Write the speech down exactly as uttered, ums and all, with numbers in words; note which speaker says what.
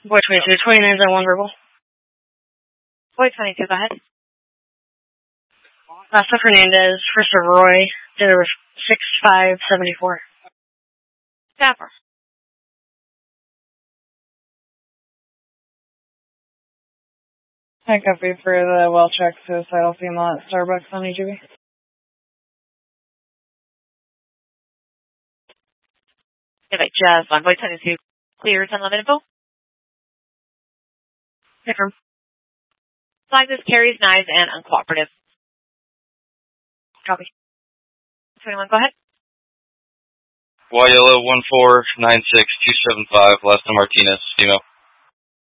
Speaker 1: Boy twenty-two, twenty-nine oh one verbal.
Speaker 2: Boy twenty-two, go ahead.
Speaker 1: Lassa Fernandez, first of Roy, dinner was six five seventy-four.
Speaker 2: Snapper.
Speaker 3: I copy for the well-checked suicidal female at Starbucks on E G B.
Speaker 2: Okay, just one. Boy twenty-two, clear ten eleven info.
Speaker 1: Confirm.
Speaker 2: Flag this carries knives and uncooperative.
Speaker 1: Copy.
Speaker 2: twenty-one, go ahead.
Speaker 4: Y yellow one four nine six two seven five, Lasta Martinez, female.